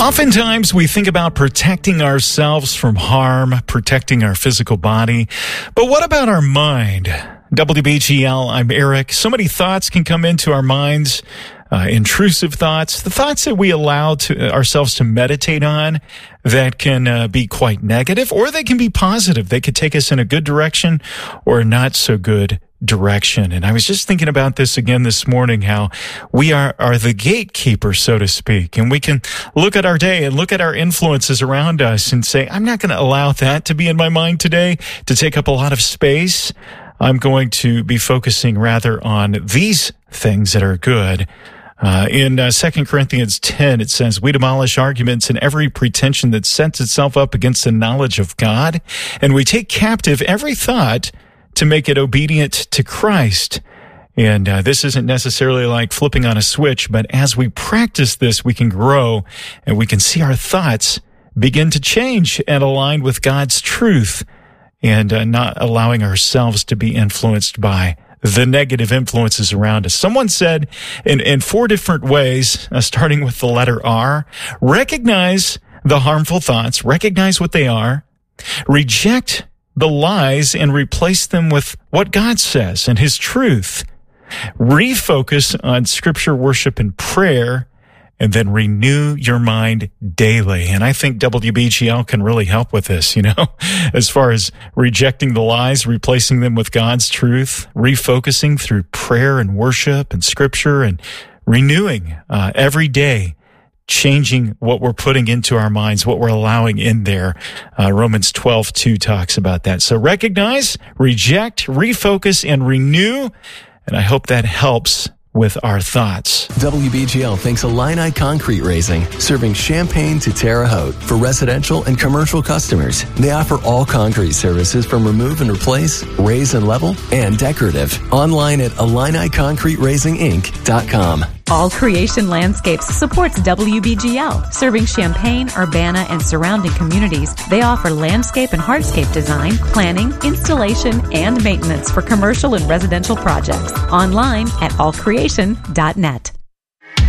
Oftentimes we think about protecting ourselves from harm, protecting our physical body. But what about our mind? WBGL, I'm Eric. So many thoughts can come into our minds, intrusive thoughts, the thoughts that we allow ourselves to meditate on that can be quite negative, or they can be positive. They could take us in a good direction or a not so good direction. And I was just thinking about this again this morning, how we are the gatekeeper, so to speak. And we can look at our day and look at our influences around us and say, I'm not going to allow that to be in my mind today, to take up a lot of space. I'm going to be focusing rather on these things that are good. In 2 Corinthians 10, it says, we demolish arguments and every pretension that sets itself up against the knowledge of God, and we take captive every thought to make it obedient to Christ. And this isn't necessarily like flipping on a switch, but as we practice this, we can grow and we can see our thoughts begin to change and align with God's truth, and not allowing ourselves to be influenced by the negative influences around us. Someone said in 4 different ways, starting with the letter R, recognize the harmful thoughts, recognize what they are, reject the lies and replace them with what God says and His truth, refocus on scripture, worship, and prayer, and then renew your mind daily. And I think WBGL can really help with this, as far as rejecting the lies, replacing them with God's truth, refocusing through prayer and worship and scripture, and renewing every day, changing what we're putting into our minds, what we're allowing in there. Romans 12:2 talks about that. So recognize, reject, refocus, and renew. And I hope that helps with our thoughts. WBGL thanks Illini Concrete Raising, serving Champaign to Terre Haute for residential and commercial customers. They offer all concrete services from remove and replace, raise and level, and decorative. Online at IlliniConcreteRaisingInc.com. All Creation Landscapes supports WBGL, serving Champaign, Urbana, and surrounding communities. They offer landscape and hardscape design, planning, installation, and maintenance for commercial and residential projects. Online at allcreation.net.